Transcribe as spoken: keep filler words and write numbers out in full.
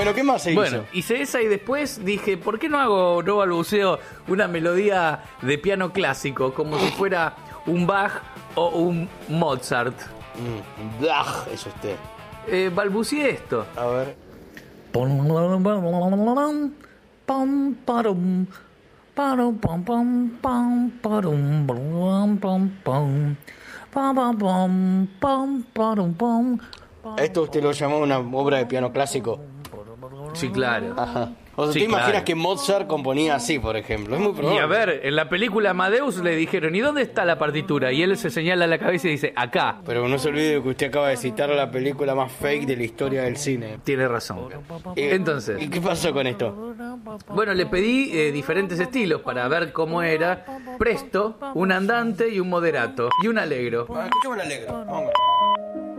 Bueno, ¿qué más se Bueno, hizo? hice esa y después dije, ¿por qué no hago, no balbuceo una melodía de piano clásico? Como si fuera un Bach o un Mozart. Mm, blah, es usted. Eh, balbuceé esto. A ver. Esto usted lo llamó una obra de piano clásico. Sí, claro. Ajá. O sea, Sí, ¿te imaginas claro. que Mozart componía así, por ejemplo? Es muy probable. Y a ver, en la película Amadeus le dijeron, ¿y dónde está la partitura? Y él se señala la cabeza y dice, acá. Pero no se olvide que usted acaba de citar la película más fake de la historia del cine. Tiene razón. Eh, Entonces, ¿Y qué pasó con esto? bueno, le pedí eh, diferentes estilos para ver cómo era. Presto, un andante y un moderato. Y un alegro. Ah, escuchemos el alegro. Vamos.